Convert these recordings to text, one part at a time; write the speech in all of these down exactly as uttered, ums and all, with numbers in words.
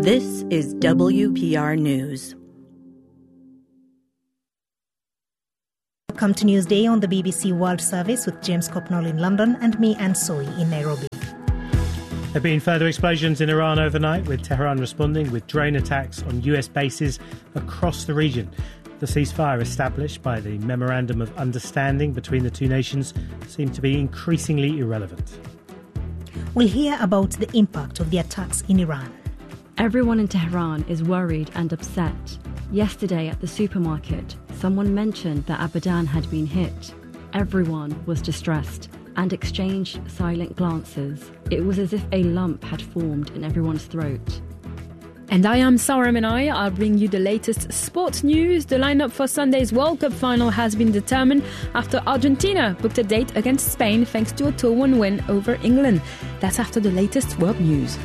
This is W P R News. Welcome to Newsday on the B B C World Service with James Copnall in London and me, Anne Soy, in Nairobi. There have been further explosions in Iran overnight, with Tehran responding with drone attacks on U S bases across the region. The ceasefire established by the Memorandum of Understanding between the two nations seemed to be increasingly irrelevant. We'll hear about the impact of the attacks in Iran. Everyone in Tehran is worried and upset. Yesterday at the supermarket, someone mentioned that Abadan had been hit. Everyone was distressed and exchanged silent glances. It was as if a lump had formed in everyone's throat. And I am Sarah Menai. I'll bring you the latest sports news. The lineup for Sunday's World Cup final has been determined after Argentina booked a date against Spain thanks to a two one win over England. That's after the latest world news.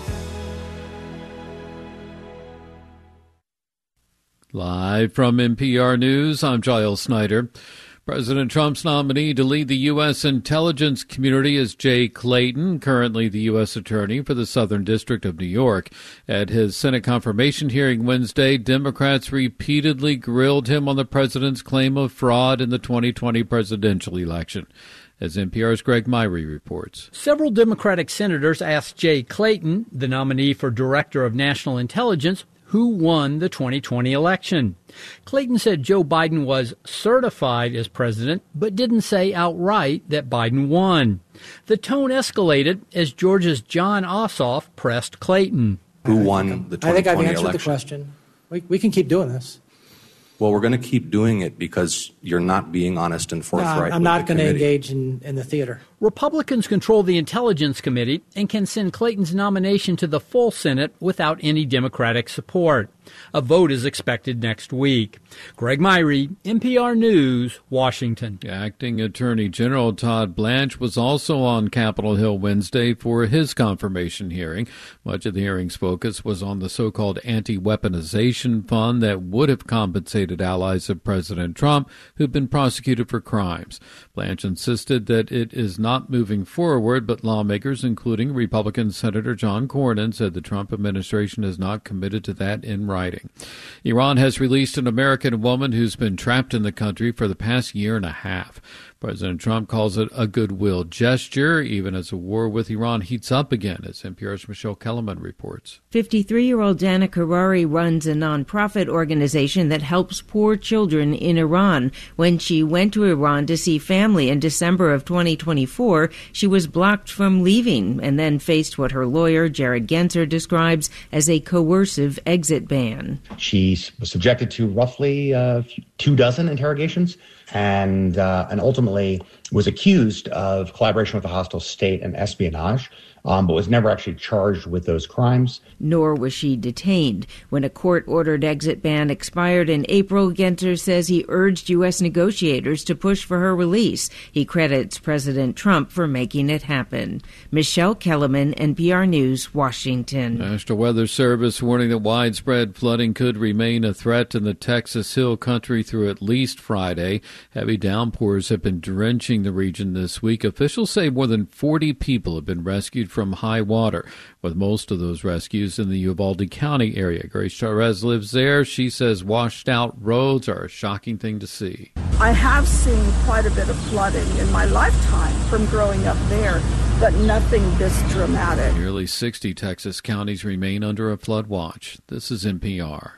Live from N P R News, I'm Giles Snyder. President Trump's nominee to lead the U S intelligence community is Jay Clayton, currently the U S attorney for the Southern District of New York. At his Senate confirmation hearing Wednesday, Democrats repeatedly grilled him on the president's claim of fraud in the twenty twenty presidential election. As N P R's Greg Myrie reports. Several Democratic senators asked Jay Clayton, the nominee for Director of National Intelligence, who won the twenty twenty election. Clayton said Joe Biden was certified as president, but didn't say outright that Biden won. The tone escalated as Georgia's John Ossoff pressed Clayton. Who won the twenty twenty election? I think I've answered election? the question. We, we can keep doing this. Well, we're going to keep doing it because you're not being honest and forthright. No, I'm not going to engage in, in the theater. Republicans control the Intelligence Committee and can send Clayton's nomination to the full Senate without any Democratic support. A vote is expected next week. Greg Myrie, N P R News, Washington. Acting Attorney General Todd Blanche was also on Capitol Hill Wednesday for his confirmation hearing. Much of the hearing's focus was on the so-called anti-weaponization fund that would have compensated allies of President Trump who've been prosecuted for crimes. Blanche insisted that it is not moving forward, but lawmakers, including Republican Senator John Cornyn, said the Trump administration is not committed to that in writing. Iran has released an American woman who's been trapped in the country for the past year and a half. President Trump calls it a goodwill gesture, even as the war with Iran heats up again, as N P R's Michelle Kellerman reports. fifty-three-year-old Dana Karari runs a nonprofit organization that helps poor children in Iran. When she went to Iran to see family in December of twenty twenty-four, she was blocked from leaving and then faced what her lawyer, Jared Genser, describes as a coercive exit ban. She was subjected to roughly uh, two dozen interrogations and uh, and ultimately was accused of collaboration with a hostile state and espionage, um, but was never actually charged with those crimes. Nor was she detained. When a court-ordered exit ban expired in April, Genser says he urged U S negotiators to push for her release. He credits President Trump for making it happen. Michelle Kellerman, N P R News, Washington. National Weather Service warning that widespread flooding could remain a threat in the Texas Hill Country through at least Friday. Heavy downpours have been drenching the region this week. Officials say more than forty people have been rescued from high water, with most of those rescues in the Uvalde County area. Grace Charez lives there. She says washed out roads are a shocking thing to see. I have seen quite a bit of flooding in my lifetime from growing up there, but nothing this dramatic. Nearly sixty Texas counties remain under a flood watch. This is N P R.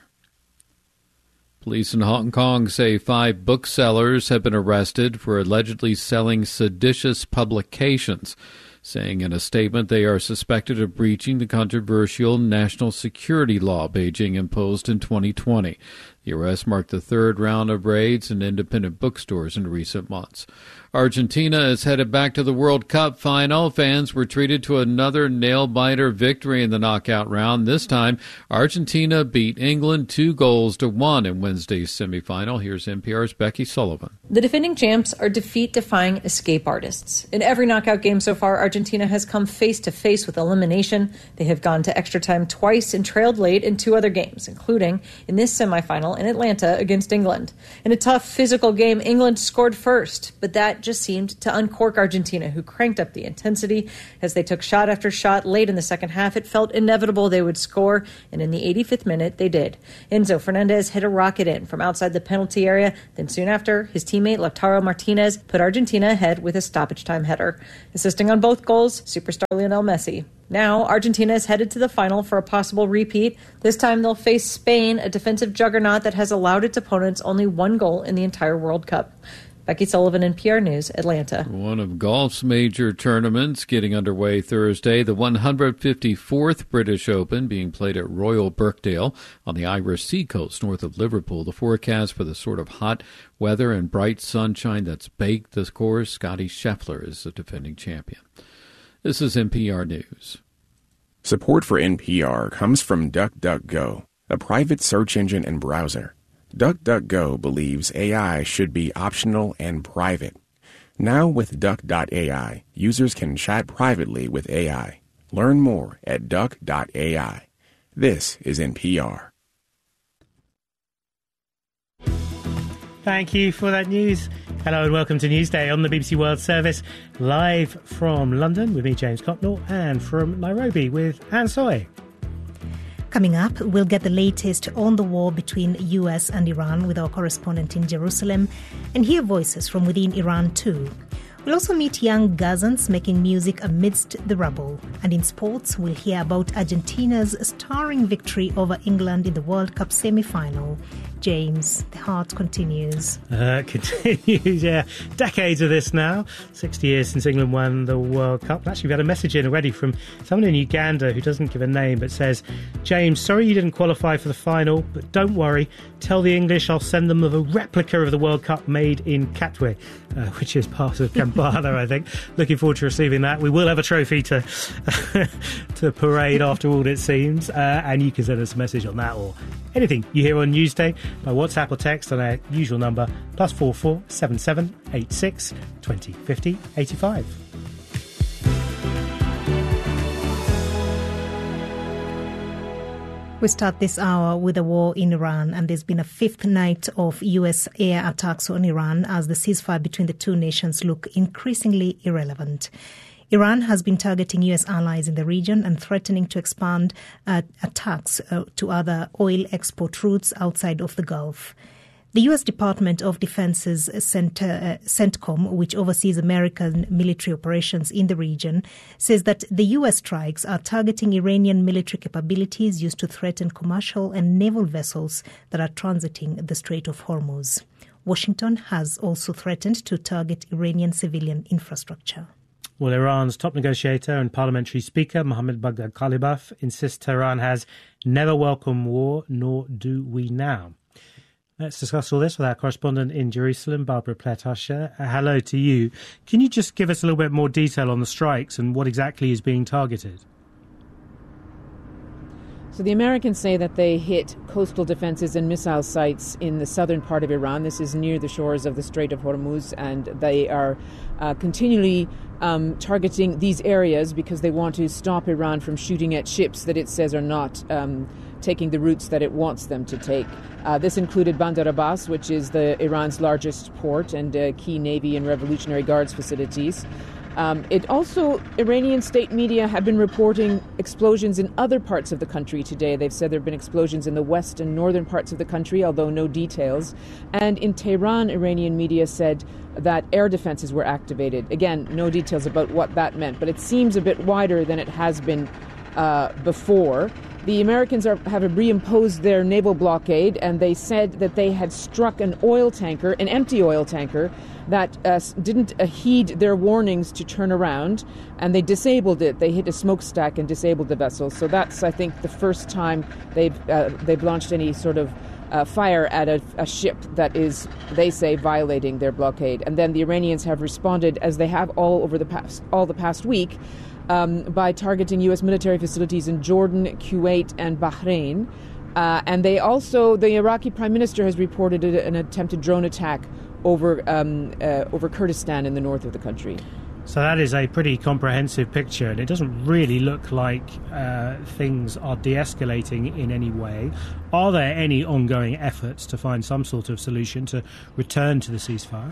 Police in Hong Kong say five booksellers have been arrested for allegedly selling seditious publications, saying in a statement they are suspected of breaching the controversial national security law Beijing imposed in twenty twenty. The arrest marked the third round of raids in independent bookstores in recent months. Argentina is headed back to the World Cup final. Fans were treated to another nail-biter victory in the knockout round. This time, Argentina beat England two goals to one in Wednesday's semifinal. Here's N P R's Becky Sullivan. The defending champs are defeat-defying escape artists. In every knockout game so far, Argentina has come face-to-face with elimination. They have gone to extra time twice and trailed late in two other games, including in this semifinal final in Atlanta against England. In a tough physical game, England scored first, but that just seemed to uncork Argentina, who cranked up the intensity as they took shot after shot. Late in the second half, it felt inevitable they would score, and in the eighty-fifth minute, they did. Enzo Fernandez hit a rocket in from outside the penalty area. Then soon after, his teammate Lautaro Martinez put Argentina ahead with a stoppage time header. Assisting on both goals, superstar Lionel Messi. Now, Argentina is headed to the final for a possible repeat. This time they'll face Spain, a defensive juggernaut that has allowed its opponents only one goal in the entire World Cup. Becky Sullivan, N P R News, Atlanta. One of golf's major tournaments getting underway Thursday, the one hundred fifty-fourth British Open being played at Royal Birkdale on the Irish seacoast north of Liverpool. The forecast for the sort of hot weather and bright sunshine that's baked this course. Scotty Scheffler is the defending champion. This is N P R News. Support for N P R comes from DuckDuckGo, a private search engine and browser. DuckDuckGo believes A I should be optional and private. Now with Duck dot A I, users can chat privately with A I. Learn more at Duck dot A I. This is N P R. Thank you for that news. Hello and welcome to Newsday on the B B C World Service, live from London with me, James Copnell, and from Nairobi with Anne Soy. Coming up, we'll get the latest on the war between U S and Iran with our correspondent in Jerusalem and hear voices from within Iran too. We'll also meet young Gazans making music amidst the rubble. And in sports, we'll hear about Argentina's starring victory over England in the World Cup semi-final. James, the heart continues. Uh, continues, yeah. Decades of this now. sixty years since England won the World Cup. Actually, we've had a message in already from someone in Uganda who doesn't give a name but says, James, sorry you didn't qualify for the final, but don't worry. Tell the English I'll send them a replica of the World Cup made in Katwe, uh, which is part of Kampala, I think. Looking forward to receiving that. We will have a trophy to to parade after all, it seems. Uh, and you can send us a message on that or anything you hear on Newsday by WhatsApp or text on our usual number, plus four four seven seven eight six twenty fifty eighty five. We start this hour with a war in Iran, and there's been a fifth night of U S air attacks on Iran as the ceasefire between the two nations look increasingly irrelevant. Iran has been targeting U S allies in the region and threatening to expand uh, attacks uh, to other oil export routes outside of the Gulf. The U S Department of Defense's Center, uh, CENTCOM, which oversees American military operations in the region, says that the U S strikes are targeting Iranian military capabilities used to threaten commercial and naval vessels that are transiting the Strait of Hormuz. Washington has also threatened to target Iranian civilian infrastructure. Well, Iran's top negotiator and parliamentary speaker, Mohammad Bagher Ghalibaf, insists Tehran has never welcomed war, nor do we now. Let's discuss all this with our correspondent in Jerusalem, Barbara Plett-Usher. Uh, hello to you. Can you just give us a little bit more detail on the strikes and what exactly is being targeted? So the Americans say that they hit coastal defenses and missile sites in the southern part of Iran. This is near the shores of the Strait of Hormuz, and they are uh, continually um, targeting these areas because they want to stop Iran from shooting at ships that it says are not um, taking the routes that it wants them to take. Uh, this included Bandar Abbas, which is the Iran's largest port and uh, key Navy and Revolutionary Guards facilities. Um, it also, Iranian state media have been reporting explosions in other parts of the country today. They've said there have been explosions in the west and northern parts of the country, although no details. And in Tehran, Iranian media said that air defenses were activated. Again, no details about what that meant, but it seems a bit wider than it has been uh, before. The Americans are, have reimposed their naval blockade, and they said that they had struck an oil tanker, an empty oil tanker, that uh, didn't uh, heed their warnings to turn around, and they disabled it. They hit a smokestack and disabled the vessel. So that's, I think, the first time they've uh, they've launched any sort of uh, fire at a, a ship that is, they say, violating their blockade. And then the Iranians have responded, as they have all over the past all the past week, um, by targeting U S military facilities in Jordan, Kuwait, and Bahrain. Uh, and they also, the Iraqi Prime Minister has reported an attempted drone attack over um, uh, over Kurdistan in the north of the country. So that is a pretty comprehensive picture, and it doesn't really look like uh, things are de-escalating in any way. Are there any ongoing efforts to find some sort of solution to return to the ceasefire?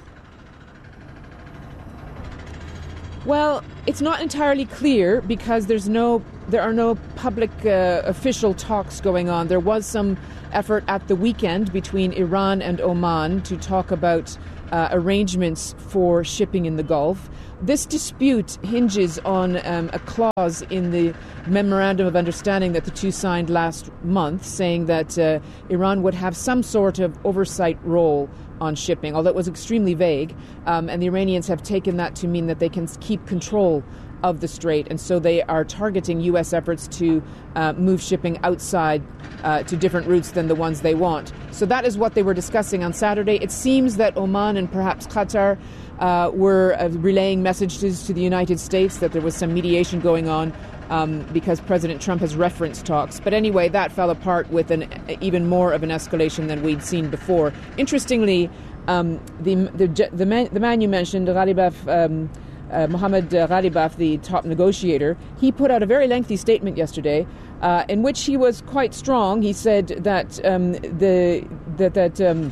Well, it's not entirely clear because there's no, there are no public uh, official talks going on. There was some effort at the weekend between Iran and Oman to talk about uh, arrangements for shipping in the Gulf. This dispute hinges on um, a clause in the Memorandum of Understanding that the two signed last month, saying that uh, Iran would have some sort of oversight role on shipping, although it was extremely vague. Um, and the Iranians have taken that to mean that they can keep control of the strait, and so they are targeting U S efforts to uh, move shipping outside uh, to different routes than the ones they want. So that is what they were discussing on Saturday. It seems that Oman and perhaps Qatar uh, were uh, relaying messages to the United States that there was some mediation going on um, because President Trump has referenced talks. But anyway, that fell apart with an even more of an escalation than we'd seen before. Interestingly, um, the, the, the, man, the man you mentioned, Ghalibaf, um, Uh, Mohammad Ghalibaf, the top negotiator, he put out a very lengthy statement yesterday uh, in which he was quite strong. He said that um, the that that um,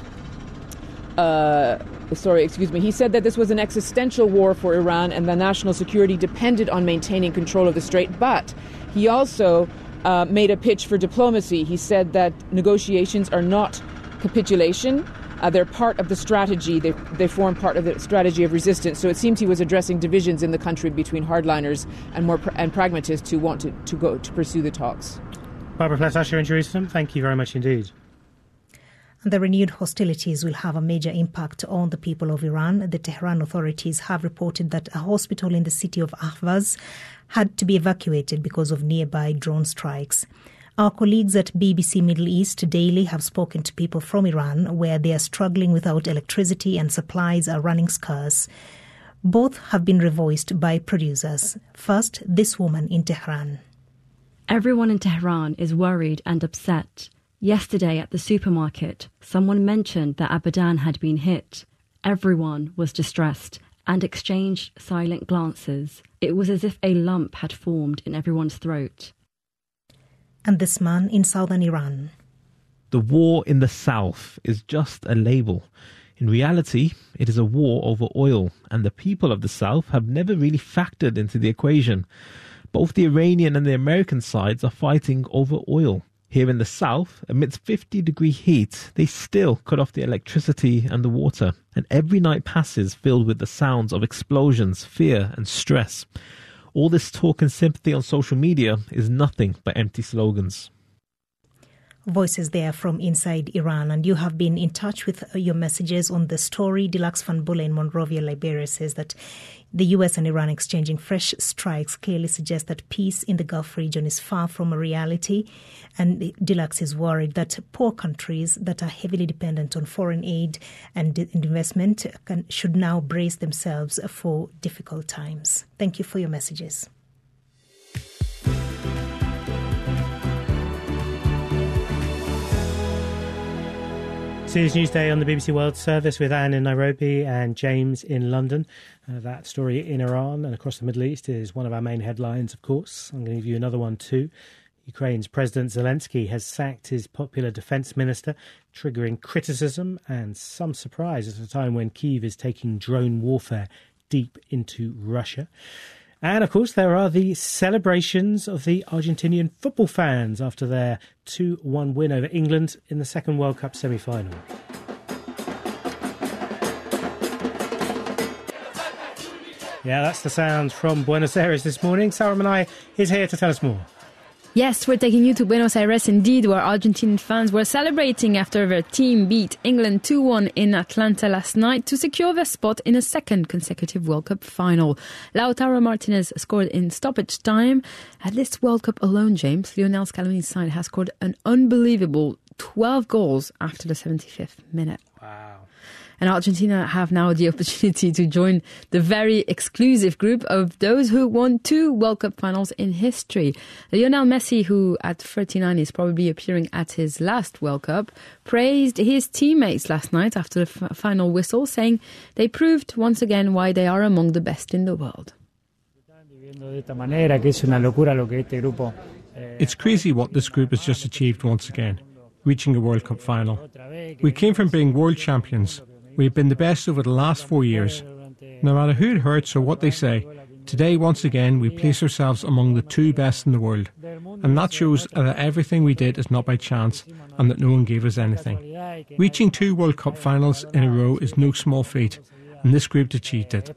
uh, sorry, excuse me. He said that this was an existential war for Iran and the national security depended on maintaining control of the strait. But he also uh, made a pitch for diplomacy. He said that negotiations are not capitulation. Uh, they're part of the strategy. They, they form part of the strategy of resistance. So it seems he was addressing divisions in the country between hardliners and more pr- and pragmatists who want to, to go to pursue the talks. Barbara Pless-Usher in Jerusalem, thank you very much indeed. And the renewed hostilities will have a major impact on the people of Iran. The Tehran authorities have reported that a hospital in the city of Ahvaz had to be evacuated because of nearby drone strikes. Our colleagues at B B C Middle East Daily have spoken to people from Iran where they are struggling without electricity and supplies are running scarce. Both have been revoiced by producers. First, this woman in Tehran. Everyone in Tehran is worried and upset. Yesterday at the supermarket, someone mentioned that Abadan had been hit. Everyone was distressed and exchanged silent glances. It was as if a lump had formed in everyone's throat. And this man in southern Iran. The war in the south is just a label. In reality, it is a war over oil, and the people of the south have never really factored into the equation. Both the Iranian and the American sides are fighting over oil. Here in the south, amidst fifty degree heat, they still cut off the electricity and the water, and every night passes filled with the sounds of explosions, fear and stress. All this talk and sympathy on social media is nothing but empty slogans. Voices there from inside Iran, and you have been in touch with your messages on the story. Deluxe Van Bulle in Monrovia, Liberia says that the U S and Iran exchanging fresh strikes clearly suggests that peace in the Gulf region is far from a reality. And Deluxe is worried that poor countries that are heavily dependent on foreign aid and investment can, should now brace themselves for difficult times. Thank you for your messages. Series Newsday on the B B C World Service with Anne in Nairobi and James in London. Uh, that story in Iran and across the Middle East is one of our main headlines, of course. I'm going to give you another one too. Ukraine's President Zelensky has sacked his popular defence minister, triggering criticism and some surprise at a time when Kyiv is taking drone warfare deep into Russia. And, of course, there are the celebrations of the Argentinian football fans after their two one win over England in the second World Cup semi-final. Yeah, that's the sound from Buenos Aires this morning. Sarah Manai is here to tell us more. Yes, we're taking you to Buenos Aires indeed, where Argentine fans were celebrating after their team beat England two one in Atlanta last night to secure their spot in a second consecutive World Cup final. Lautaro Martinez scored in stoppage time. At this World Cup alone, James, Lionel Scaloni's side has scored an unbelievable twelve goals after the seventy-fifth minute. Wow. And Argentina have now the opportunity to join the very exclusive group of those who won two World Cup finals in history. Lionel Messi, who at thirty-nine is probably appearing at his last World Cup, praised his teammates last night after the f- final whistle, saying they proved once again why they are among the best in the world. It's crazy what this group has just achieved once again, reaching a World Cup final. We came from being world champions. We've been the best over the last four years. No matter who it hurts or what they say, today once again we place ourselves among the two best in the world. And that shows that everything we did is not by chance and that no one gave us anything. Reaching two World Cup finals in a row is no small feat, and this group achieved it.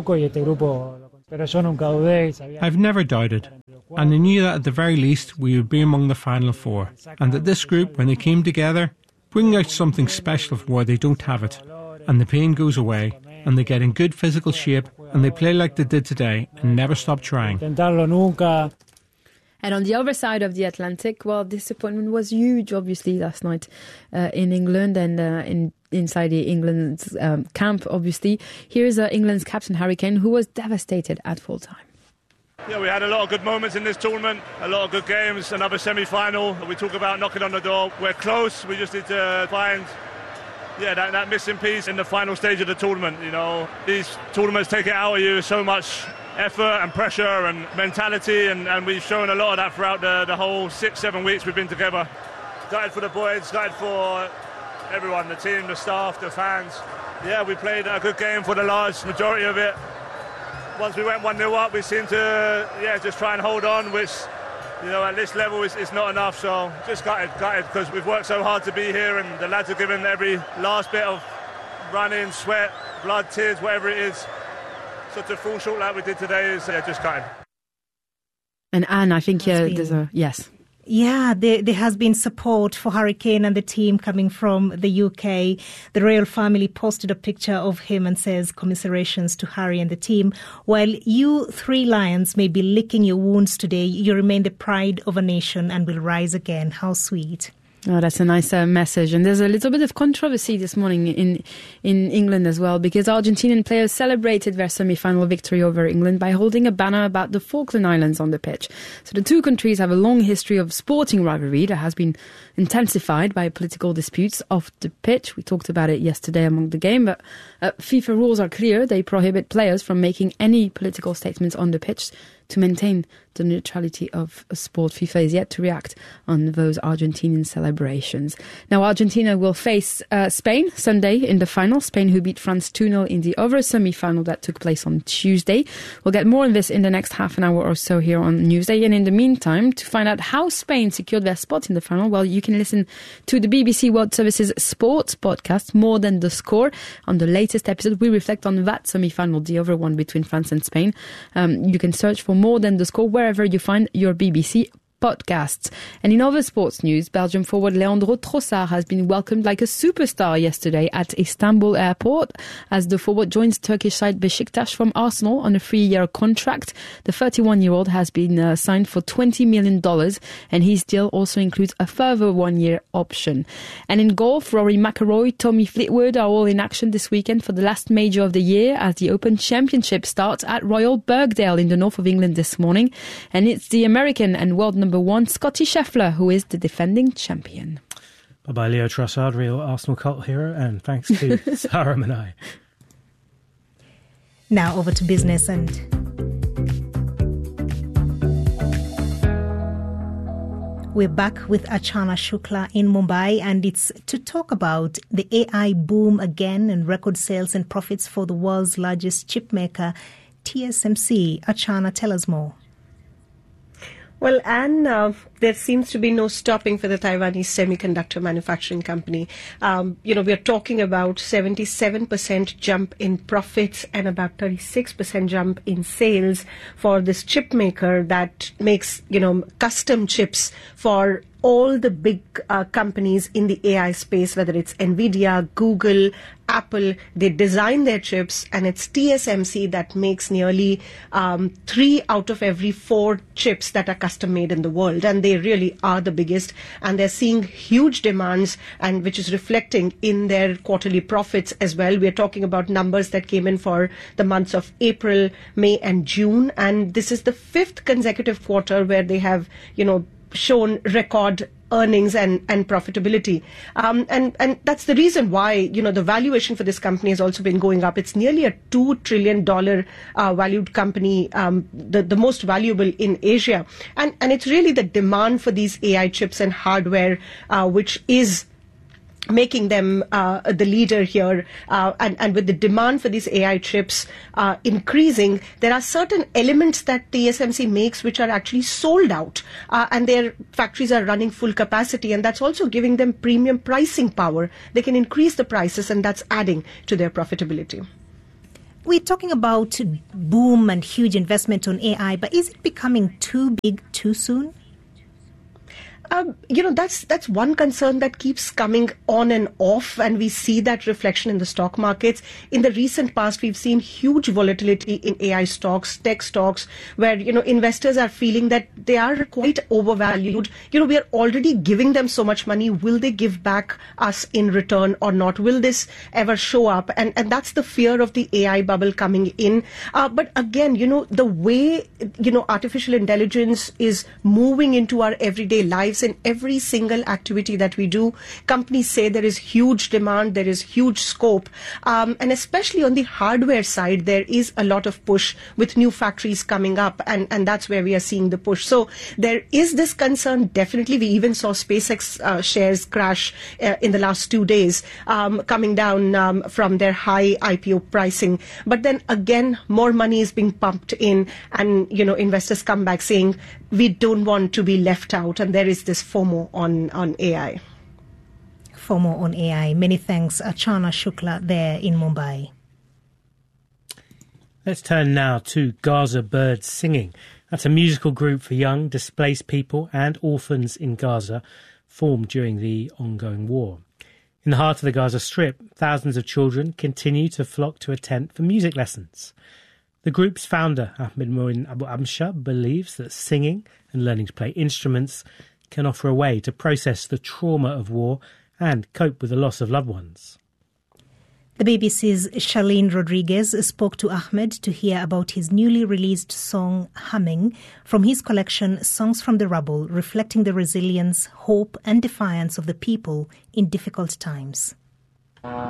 I've never doubted, and I knew that at the very least we would be among the final four, and that this group, when they came together, bring out something special for where they don't have it, and the pain goes away, and they get in good physical shape, and they play like they did today, and never stop trying. And on the other side of the Atlantic, well, disappointment was huge, obviously, last night uh, in England and uh, in inside the England's um, camp, obviously. Here's uh, England's captain, Harry Kane, who was devastated at full time. Yeah, we had a lot of good moments in this tournament, a lot of good games, another semi-final. We talk about knocking on the door. We're close, we just need to find yeah, that, that missing piece in the final stage of the tournament. You know, these tournaments take it out of you, so much effort and pressure and mentality, and, and we've shown a lot of that throughout the, the whole six, seven weeks we've been together. Gutted for the boys, gutted for everyone, the team, the staff, the fans. Yeah, we played a good game for the large majority of it. Once we went one nil up, we seemed to yeah just try and hold on, which, you know, at this level is, is not enough. So just gutted, gutted, because we've worked so hard to be here, and the lads have given every last bit of running, sweat, blood, tears, whatever it is. So to fall short like we did today is yeah, just gutted. And Anne, I think uh, there's a yes. Yeah, there, there has been support for Harry Kane and the team coming from the U K. The royal family posted a picture of him and says commiserations to Harry and the team. While you three lions may be licking your wounds today, you remain the pride of a nation and will rise again. How sweet. Oh, that's a nice uh, message. And there's a little bit of controversy this morning in in England as well, because Argentinian players celebrated their semi-final victory over England by holding a banner about the Falkland Islands on the pitch. So the two countries have a long history of sporting rivalry that has been intensified by political disputes off the pitch. We talked about it yesterday among the game, but uh, FIFA rules are clear. They prohibit players from making any political statements on the pitch to maintain the neutrality of sport. FIFA is yet to react on those Argentinian celebrations. Now, Argentina will face uh, Spain Sunday in the final. Spain, who beat France two nil in the other semi-final that took place on Tuesday. We'll get more on this in the next half an hour or so here on Newsday. And in the meantime, to find out how Spain secured their spot in the final, well, you can listen to the B B C World Service's sports podcast, More Than the Score. On the latest episode, we reflect on that semi-final, the other one between France and Spain. Um, you can search for More Than the Score wherever you find your B B C podcasts. And in other sports news, Belgium forward Leandro Trossard has been welcomed like a superstar yesterday at Istanbul airport as the forward joins Turkish side Besiktas from Arsenal on a three-year contract. The thirty-one-year-old has been uh, signed for twenty million dollars, and his deal also includes a further one-year option. And in golf, Rory McIlroy, Tommy Fleetwood are all in action this weekend for the last major of the year as the Open Championship starts at Royal Birkdale in the north of England this morning. And it's the American and world number one, Scottie Scheffler, who is the defending champion. Bye-bye, Leo Trossard, real Arsenal cult hero, and thanks to Sarah Manai. Now over to business and... We're back with Archana Shukla in Mumbai, and it's to talk about the A I boom again and record sales and profits for the world's largest chip maker, T S M C. Archana, tell us more. Well, Anne, uh, there seems to be no stopping for the Taiwanese semiconductor manufacturing company. Um, you know, we are talking about seventy-seven percent jump in profits and about thirty-six percent jump in sales for this chip maker that makes, you know, custom chips for all the big uh, companies in the A I space, whether it's NVIDIA, Google, Apple. They design their chips, and it's T S M C that makes nearly um, three out of every four chips that are custom made in the world. And they they really are the biggest, and they're seeing huge demands, and which is reflecting in their quarterly profits as well. We're talking about numbers that came in for the months of April, May, and June, and this is the fifth consecutive quarter where they have, you know, shown record earnings and, and profitability. Um, and, and that's the reason why, you know, the valuation for this company has also been going up. It's nearly a two trillion dollars uh, valued company, um, the, the most valuable in Asia. And, and it's really the demand for these A I chips and hardware, uh, which is making them uh, the leader here, uh, and, and with the demand for these A I chips uh, increasing, there are certain elements that T S M C makes which are actually sold out, uh, and their factories are running full capacity, and that's also giving them premium pricing power. They can increase the prices, and that's adding to their profitability. We're talking about boom and huge investment on A I, but is it becoming too big too soon? Um, you know, that's that's one concern that keeps coming on and off, and we see that reflection in the stock markets. In the recent past, we've seen huge volatility in A I stocks, tech stocks, where, you know, investors are feeling that they are quite overvalued. You know, we are already giving them so much money. Will they give back us in return or not? Will this ever show up? And, and that's the fear of the A I bubble coming in. Uh, but again, you know, the way, you know, artificial intelligence is moving into our everyday lives, in every single activity that we do, companies say there is huge demand, there is huge scope, um, and especially on the hardware side, there is a lot of push with new factories coming up, and, and that's where we are seeing the push. So there is this concern, definitely. We even saw SpaceX uh, shares crash uh, in the last two days, um, coming down um, from their high I P O pricing. But then again, more money is being pumped in, and, you know, investors come back saying, we don't want to be left out, and there is this FOMO on, on A I. FOMO on A I. Many thanks, Achana Shukla there in Mumbai. Let's turn now to Gaza Birds Singing. That's a musical group for young, displaced people and orphans in Gaza, formed during the ongoing war. In the heart of the Gaza Strip, thousands of children continue to flock to a tent for music lessons. The group's founder, Ahmed Moin Abu Amsha, believes that singing and learning to play instruments can offer a way to process the trauma of war and cope with the loss of loved ones. The B B C's Charlene Rodriguez spoke to Ahmed to hear about his newly released song, Humming, from his collection Songs from the Rubble, reflecting the resilience, hope and defiance of the people in difficult times.